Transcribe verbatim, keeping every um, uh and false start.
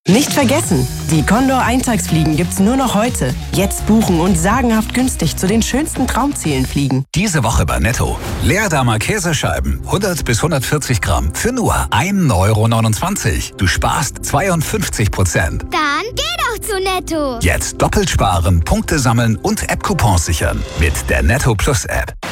Nicht vergessen, die Condor Eintagsfliegen gibt's nur noch heute. Jetzt buchen und sagenhaft günstig zu den schönsten Traumzielen fliegen. Diese Woche bei Netto. Leerdamer Käsescheiben, hundert bis hundertvierzig Gramm, für nur ein Euro neunundzwanzig. Du sparst zweiundfünfzig Prozent. Dann geh doch zu Netto. Jetzt doppelt sparen, Punkte sammeln und App-Coupons sichern mit der Netto Plus App.